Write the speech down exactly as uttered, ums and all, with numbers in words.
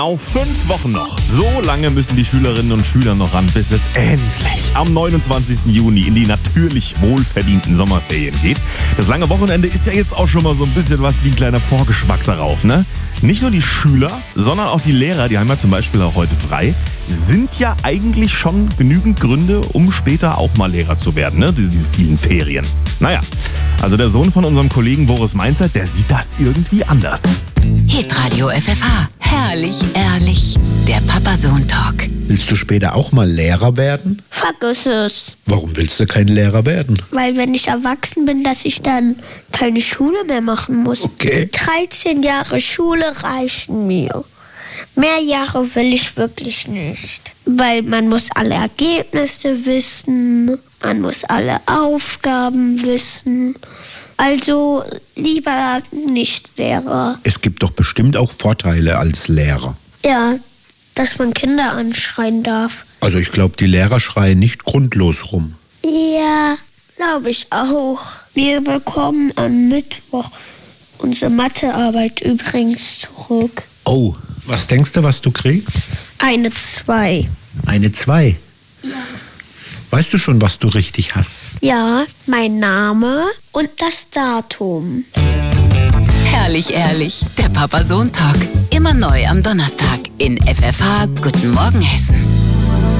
Auf fünf Wochen noch. So lange müssen die Schülerinnen und Schüler noch ran, bis es endlich am neunundzwanzigsten Juni in die natürlich wohlverdienten Sommerferien geht. Das lange Wochenende ist ja jetzt auch schon mal so ein bisschen was wie ein kleiner Vorgeschmack darauf, ne? Nicht nur die Schüler, sondern auch die Lehrer, die haben ja zum Beispiel auch heute frei, sind ja eigentlich schon genügend Gründe, um später auch mal Lehrer zu werden, ne? Diese vielen Ferien. Naja, also der Sohn von unserem Kollegen Boris Mainzer, der sieht das irgendwie anders. Hitradio F F H. Herrlich, ehrlich. Der Papa-Sohn-Talk. Willst du später auch mal Lehrer werden? Vergiss es. Warum willst du kein Lehrer werden? Weil wenn ich erwachsen bin, dass ich dann keine Schule mehr machen muss. Okay. dreizehn Jahre Schule reichen mir. Mehr Jahre will ich wirklich nicht. Weil man muss alle Ergebnisse wissen, man muss alle Aufgaben wissen. Also lieber nicht Lehrer. Es gibt doch bestimmt auch Vorteile als Lehrer. Ja, dass man Kinder anschreien darf. Also ich glaube, die Lehrer schreien nicht grundlos rum. Ja, glaube ich auch. Wir bekommen am Mittwoch unsere Mathearbeit übrigens zurück. Oh, was denkst du, was du kriegst? Eine zwei. Eine zwei? Ja. Weißt du schon, was du richtig hast? Ja, mein Name und das Datum. Herrlich, ehrlich. Der Papa-Sohn-Talk. Immer neu am Donnerstag in F F H. Guten Morgen, Hessen.